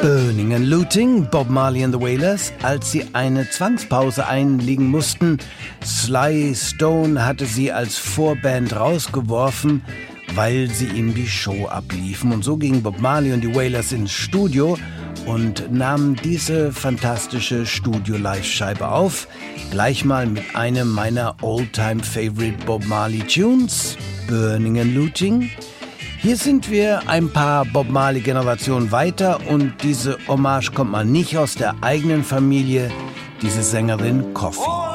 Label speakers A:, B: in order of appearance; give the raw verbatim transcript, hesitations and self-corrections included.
A: Burning and Looting, Bob Marley and the Wailers, als sie eine Zwangspause einlegen mussten. Sly Stone hatte sie als Vorband rausgeworfen, weil sie ihm die Show abliefen. Und so gingen Bob Marley und die Wailers ins Studio und nahmen diese fantastische Studio-Live-Scheibe auf. Gleich mal mit einem meiner All-Time-Favorite Bob Marley-Tunes, Burning and Looting. Hier sind wir ein paar Bob Marley-Generationen weiter und diese Hommage kommt mal nicht aus der eigenen Familie, diese Sängerin Coffee.